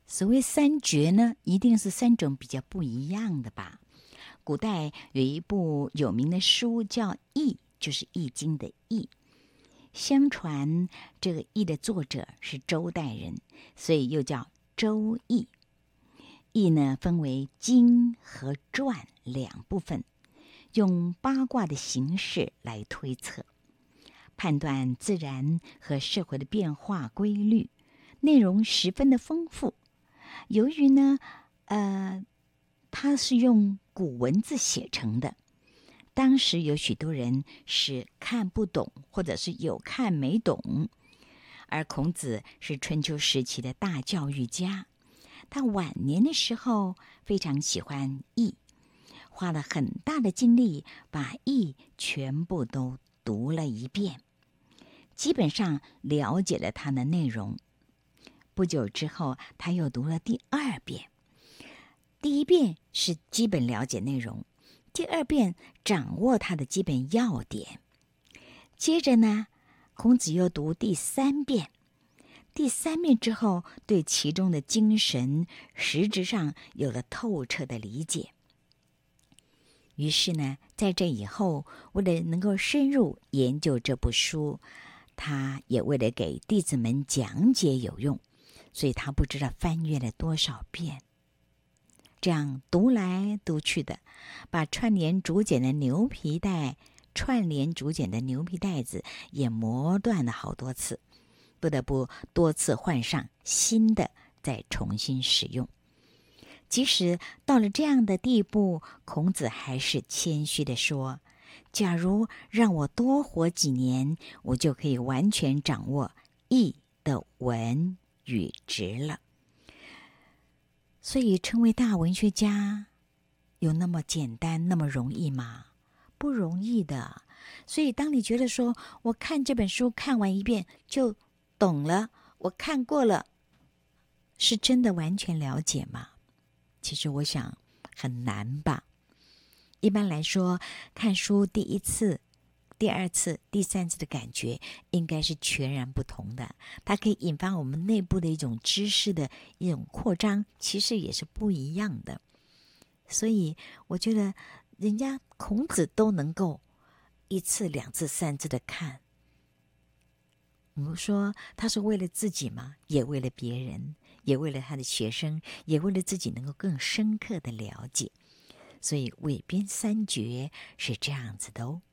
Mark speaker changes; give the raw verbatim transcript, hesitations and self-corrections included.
Speaker 1: 所谓三绝呢，一定是三种比较不一样的吧。古代有一部有名的书叫《易》，就是《易经》的“易”。相传这个“易”的作者是周代人，所以又叫周易。易呢分为经和传两部分，用八卦的形式来推测，判断自然和社会的变化规律，内容十分的丰富。由于呢，呃，它是用古文字写成的，当时有许多人是看不懂，或者是有看没懂。而孔子是春秋时期的大教育家，他晚年的时候非常喜欢易，花了很大的精力把易全部都读了一遍，基本上了解了它的内容。不久之后，他又读了第二遍。第一遍是基本了解内容，第二遍掌握它的基本要点。接着呢，孔子又读第三遍。第三遍之后，对其中的精神实质上有了透彻的理解。于是呢，在这以后，为了能够深入研究这部书，他也为了给弟子们讲解有用，所以他不知道翻阅了多少遍。这样读来读去的，把串联竹简的牛皮带、串联竹简的牛皮带子也磨断了好多次，不得不多次换上新的，再重新使用。即使到了这样的地步，孔子还是谦虚地说：假如让我多活几年，我就可以完全掌握易的文与直了。所以成为大文学家有那么简单那么容易吗？不容易的。所以当你觉得说我看这本书看完一遍就懂了，我看过了，是真的完全了解吗？其实我想很难吧。一般来说，看书第一次、第二次、第三次的感觉应该是全然不同的，它可以引发我们内部的一种知识的一种扩张，其实也是不一样的。所以我觉得人家孔子都能够一次、两次、三次的看，我们说他是为了自己吗？也为了别人，也为了他的学生，也为了自己能够更深刻的了解。所以韦编三绝是这样子的哦。